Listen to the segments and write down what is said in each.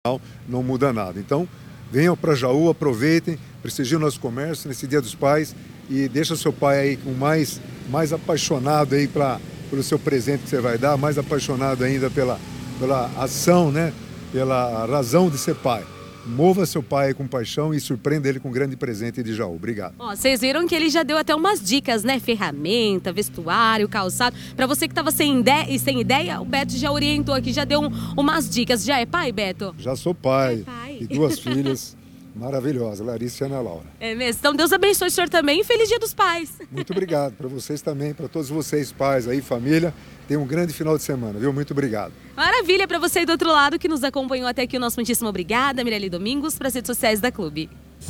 não muda nada. Então, venham para Jaú, aproveitem, prestigiem o nosso comércio nesse Dia dos Pais e deixa seu pai aí com mais apaixonado aí pelo seu presente que você vai dar, mais apaixonado ainda pela ação, né? Pela razão de ser pai. Mova seu pai com paixão e surpreenda ele com um grande presente de Jaú. Obrigado. Vocês viram que ele já deu até umas dicas, né? Ferramenta, vestuário, calçado. Para você que estava sem ideia, o Beto já orientou aqui, já deu umas dicas. Já é pai, Beto? Já sou pai. E 2 filhas maravilhosas, Larissa e Ana Laura. É mesmo? Então Deus abençoe o senhor também e feliz Dia dos Pais. Muito obrigado para vocês também, para todos vocês pais aí, família. Tenham um grande final de semana, viu? Muito obrigado. Maravilha, para você aí do outro lado que nos acompanhou até aqui, o nosso muitíssimo obrigada, Mireli Domingos, para as redes sociais da Clube.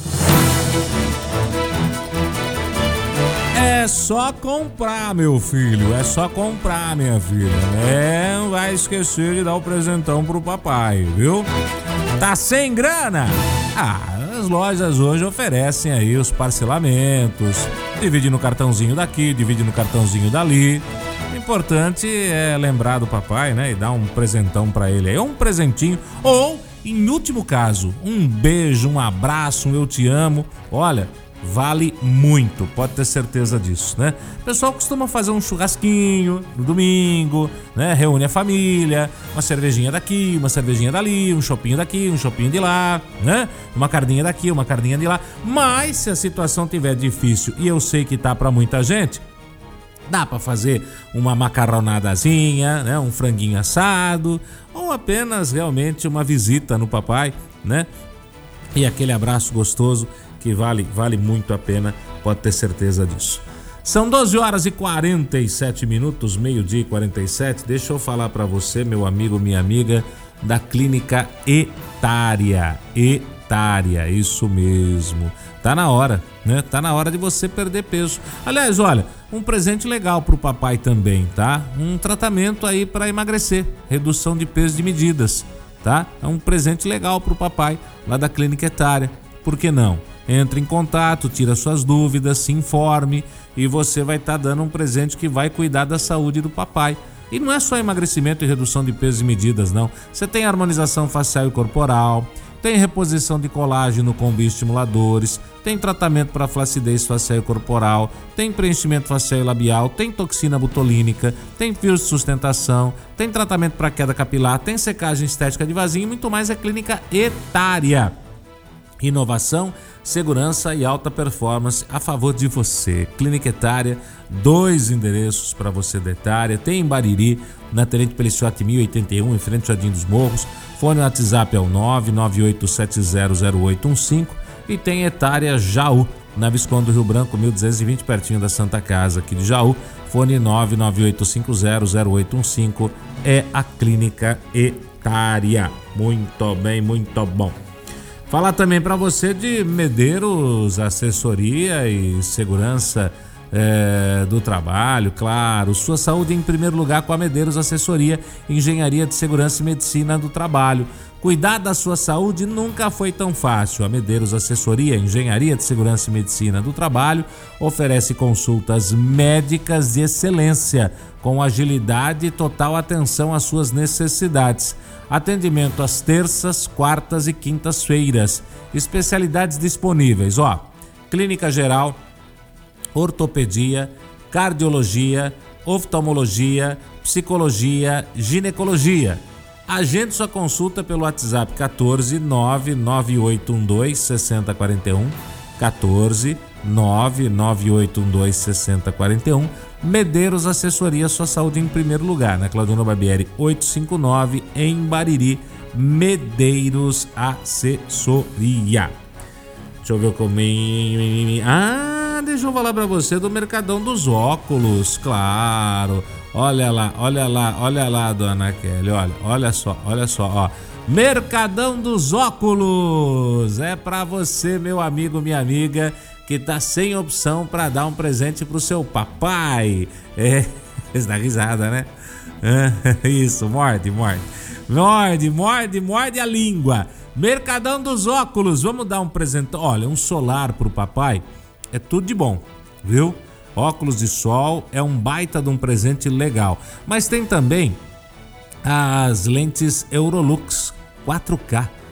É só comprar, meu filho, é só comprar, minha filha. Não vai esquecer de dar o presentão pro papai, viu? Tá sem grana? As lojas hoje oferecem aí os parcelamentos. Divide no cartãozinho daqui, divide no cartãozinho dali. O importante é lembrar do papai, né? E dar um presentão pra ele aí, um presentinho. Ou, em último caso, um beijo, um abraço, um eu te amo. Olha, vale muito, pode ter certeza disso, né? O pessoal costuma fazer um churrasquinho no domingo, né? Reúne a família, uma cervejinha daqui, uma cervejinha dali, um chopinho daqui, um chopinho de lá, né? Uma carninha daqui, uma carninha de lá. Mas se a situação tiver difícil, e eu sei que tá pra muita gente, dá pra fazer uma macarronadazinha, né? Um franguinho assado, ou apenas realmente uma visita no papai, né? E aquele abraço gostoso que vale muito a pena, pode ter certeza disso. São 12 horas e 47 minutos, meio-dia e 47. Deixa eu falar pra você, meu amigo, minha amiga, da Clínica Etária. Etária, isso mesmo. Tá na hora, né? Tá na hora de você perder peso. Aliás, olha, um presente legal pro papai também, tá? Um tratamento aí pra emagrecer, redução de peso de medidas, tá? É um presente legal pro papai lá da Clínica Etária. Por que não? Entre em contato, tira suas dúvidas, se informe e você vai estar dando um presente que vai cuidar da saúde do papai. E não é só emagrecimento e redução de peso e medidas, não. Você tem harmonização facial e corporal, tem reposição de colágeno com bioestimuladores, tem tratamento para flacidez facial e corporal, tem preenchimento facial e labial, tem toxina botulínica, tem fios de sustentação, tem tratamento para queda capilar, tem secagem estética de vasinho e muito mais. É Clínica Etária. Inovação, segurança e alta performance a favor de você. Clínica Etária, 2 endereços para você da Etária. Tem em Bariri, na Tenente Peliciotti 1081, em frente ao Jardim dos Morros. Fone no WhatsApp é o 998700815. E tem Etária Jaú, na Visconde do Rio Branco 1220, pertinho da Santa Casa aqui de Jaú. Fone 998500815. É a Clínica Etária. Muito bem, muito bom. Falar também para você de Medeiros Assessoria e Segurança do Trabalho, claro. Sua saúde em primeiro lugar com a Medeiros Assessoria, Engenharia de Segurança e Medicina do Trabalho. Cuidar da sua saúde nunca foi tão fácil. A Medeiros Assessoria, Engenharia de Segurança e Medicina do Trabalho oferece consultas médicas de excelência, com agilidade e total atenção às suas necessidades. Atendimento às terças, quartas e quintas-feiras. Especialidades disponíveis, clínica geral, ortopedia, cardiologia, oftalmologia, psicologia, ginecologia. Agende sua consulta pelo WhatsApp 14 99812 6041, 14 99812 6041. Medeiros Assessoria, sua saúde em primeiro lugar, na Claudino Barbieri 859, em Bariri. Medeiros Assessoria. Deixa eu ver como... deixa eu falar pra você do Mercadão dos Óculos, claro. Olha lá, dona Kelly, olha só, Mercadão dos Óculos, é pra você, meu amigo, minha amiga, que tá sem opção pra dar um presente pro seu papai. Você dá risada, né? Isso, morde a língua. Mercadão dos Óculos, vamos dar um presente. Olha, um solar pro papai é tudo de bom, viu? Óculos de sol é um baita de um presente legal. Mas tem também as lentes Eurolux, 4K.